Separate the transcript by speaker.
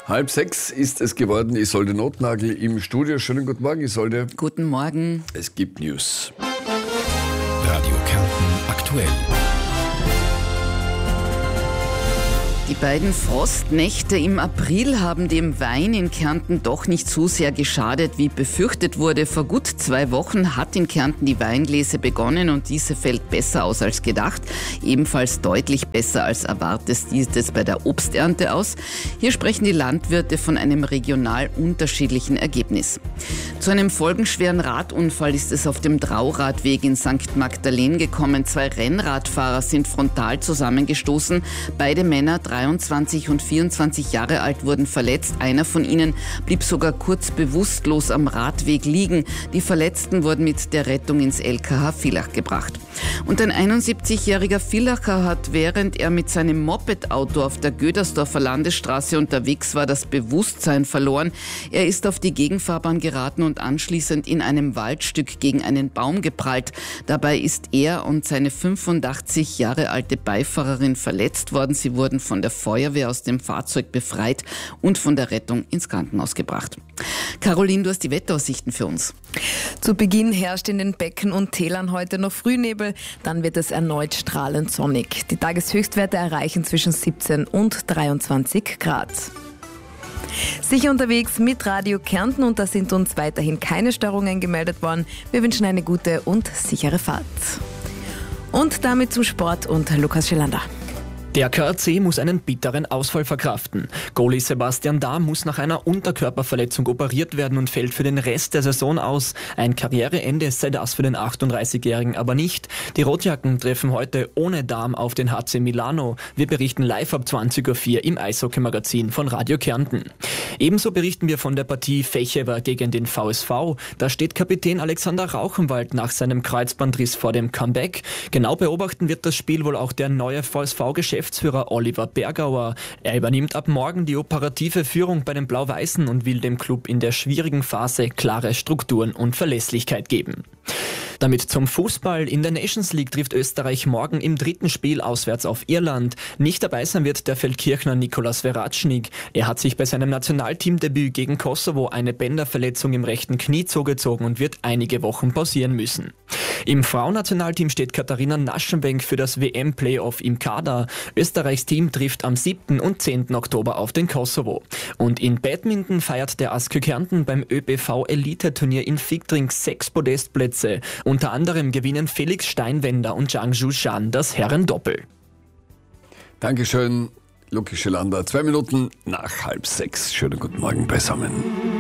Speaker 1: 5:30 ist es geworden. Isolde Notnagel im Studio. Schönen guten Morgen, Isolde.
Speaker 2: Guten Morgen.
Speaker 1: Es gibt News.
Speaker 3: Radio Kärnten aktuell.
Speaker 2: Die beiden Frostnächte im April haben dem Wein in Kärnten doch nicht so sehr geschadet, wie befürchtet wurde. Vor gut 2 Wochen hat in Kärnten die Weinlese begonnen und diese fällt besser aus als gedacht. Ebenfalls deutlich besser als erwartet sieht es bei der Obsternte aus. Hier sprechen die Landwirte von einem regional unterschiedlichen Ergebnis. Zu einem folgenschweren Radunfall ist es auf dem Trauradweg in St. Magdalen gekommen. 2 Rennradfahrer sind frontal zusammengestoßen. Beide Männer, 23 und 24 Jahre alt, wurden verletzt. Einer von ihnen blieb sogar kurz bewusstlos am Radweg liegen. Die Verletzten wurden mit der Rettung ins LKH Villach gebracht. Und ein 71-jähriger Villacher hat, während er mit seinem Mopedauto auf der Gödersdorfer Landesstraße unterwegs war, das Bewusstsein verloren. Er ist auf die Gegenfahrbahn geraten und anschließend in einem Waldstück gegen einen Baum geprallt. Dabei ist er und seine 85 Jahre alte Beifahrerin verletzt worden. Sie wurden von der Feuerwehr aus dem Fahrzeug befreit und von der Rettung ins Krankenhaus gebracht. Caroline, du hast die Wetteraussichten für uns.
Speaker 4: Zu Beginn herrscht in den Becken und Tälern heute noch Frühnebel, dann wird es erneut strahlend sonnig. Die Tageshöchstwerte erreichen zwischen 17 und 23 Grad. Sicher unterwegs mit Radio Kärnten und da sind uns weiterhin keine Störungen gemeldet worden. Wir wünschen eine gute und sichere Fahrt. Und damit zum Sport und Lukas Schelander.
Speaker 5: Der KAC muss einen bitteren Ausfall verkraften. Goalie Sebastian Dahm muss nach einer Unterkörperverletzung operiert werden und fällt für den Rest der Saison aus. Ein Karriereende sei das für den 38-Jährigen aber nicht. Die Rotjacken treffen heute ohne Dahm auf den HC Milano. Wir berichten live ab 20.04 Uhr im Eishockey-Magazin von Radio Kärnten. Ebenso berichten wir von der Partie Fechewer gegen den VSV. Da steht Kapitän Alexander Rauchenwald nach seinem Kreuzbandriss vor dem Comeback. Genau beobachten wird das Spiel wohl auch der neue VSV-Geschäftsführer Oliver Bergauer. Er übernimmt ab morgen die operative Führung bei den Blau-Weißen und will dem Club in der schwierigen Phase klare Strukturen und Verlässlichkeit geben. Damit zum Fußball. In der Nations League trifft Österreich morgen im 3. Spiel auswärts auf Irland. Nicht dabei sein wird der Feldkirchner Nikolas Veracnik. Er hat sich bei seinem Nationalteamdebüt gegen Kosovo eine Bänderverletzung im rechten Knie zugezogen und wird einige Wochen pausieren müssen. Im Frauennationalteam steht Katharina Naschenwenk für das WM-Playoff im Kader. Österreichs Team trifft am 7. und 10. Oktober auf den Kosovo. Und in Badminton feiert der ASKÖ Kärnten beim ÖBV-Elite-Turnier in Fichtring 6 Podestplätze. Unter anderem gewinnen Felix Steinwender und Zhang Zhushan das Herrendoppel.
Speaker 1: Dankeschön, Lukas Schelander. 2 Minuten nach 5:30. Schönen guten Morgen beisammen.